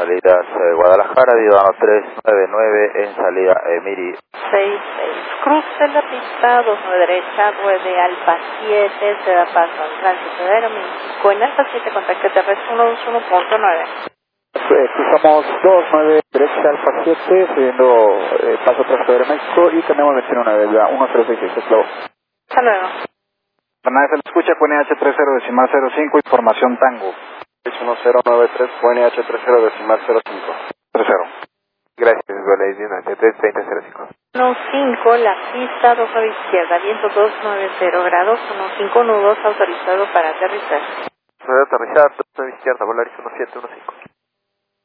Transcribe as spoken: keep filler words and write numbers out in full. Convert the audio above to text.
salidas eh, Guadalajara, Diodano tres nueve nueve en salida Emiri. seis seis. Cruce la pista, dos nueve derecha, nueve Alfa siete, se da paso al tránsito de Aeroméxico. En Alfa siete, contacto terrestre uno dos uno punto nueve. Eh, cruzamos dos nueve derecha Alfa siete, siguiendo eh, paso tránsito de Aeroméxico y cambiamos veintiuno nueve, uno cero seis seis, es luego. Hasta luego. Bernal, se le escucha, Q N H treinta decimal cero cinco, información Tango. seis uno cero nueve tres, Q N H treinta decimal cero cinco. treinta. Gracias, Golay United tres treinta cero cinco. uno cinco, la pista, dos nueve izquierda, viento dos nueve cero grados, uno cinco nudos, autorizado para aterrizar. nueve aterrizar, dos nueve izquierda, Volaris uno siete uno cinco.